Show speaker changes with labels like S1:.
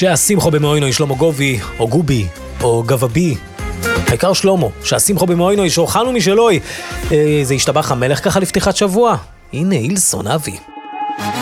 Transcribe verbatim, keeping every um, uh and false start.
S1: שהשמחו במועינוי שלמה גובי, או גובי, או גבבי. העיקר שלמה, שהשמחו במועינוי, שאוכלנו משלוי. אה, זה השתבח המלך ככה לפתיחת שבוע. הנה, אילסון, אבי.